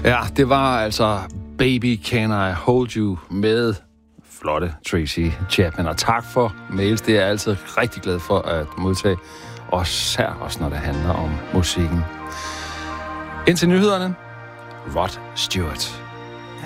Ja, det var altså Baby Can I Hold You med flotte Tracy Chapman. Og tak for mails. Det er jeg altid rigtig glad for at modtage. Og også når det handler om musikken. Indtil nyhederne. Rod Stewart.